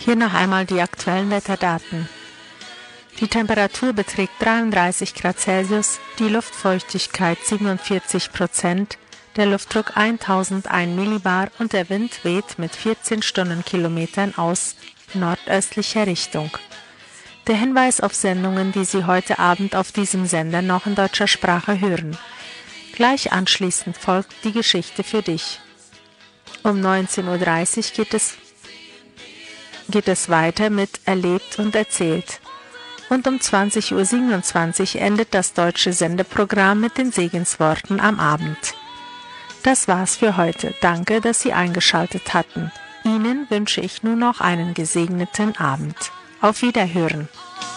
Hier noch einmal die aktuellen Wetterdaten. Die Temperatur beträgt 33 Grad Celsius, die Luftfeuchtigkeit 47%, der Luftdruck 1001 Millibar und der Wind weht mit 14 Stundenkilometern aus nordöstlicher Richtung. Der Hinweis auf Sendungen, die Sie heute Abend auf diesem Sender noch in deutscher Sprache hören. Gleich anschließend folgt die Geschichte für dich. Um 19.30 Uhr geht es weiter mit Erlebt und Erzählt. Und um 20.27 Uhr endet das deutsche Sendeprogramm mit den Segensworten am Abend. Das war's für heute. Danke, dass Sie eingeschaltet hatten. Ihnen wünsche ich nun noch einen gesegneten Abend. Auf Wiederhören.